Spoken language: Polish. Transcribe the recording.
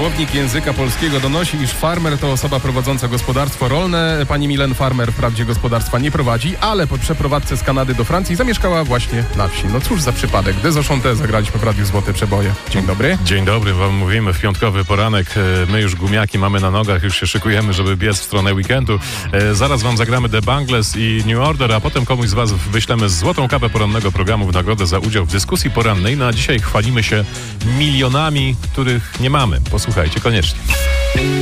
Słownik języka polskiego donosi, iż farmer to osoba prowadząca gospodarstwo rolne. Pani Milen Farmer wprawdzie gospodarstwa nie prowadzi, ale po przeprowadzce z Kanady do Francji zamieszkała właśnie na wsi. No cóż za przypadek. Dezochante zagraliśmy w Radiu Złote Przeboje. Dzień dobry. Dzień dobry, wam mówimy w piątkowy poranek. My już gumiaki mamy na nogach, już się szykujemy, żeby biec w stronę weekendu. Zaraz wam zagramy The Bangles i New Order, a potem komuś z was wyślemy złotą kapę porannego programu w nagrodę za udział w dyskusji porannej. No a dzisiaj chwalimy się milionami, których nie mamy. Posłuchajcie koniecznie.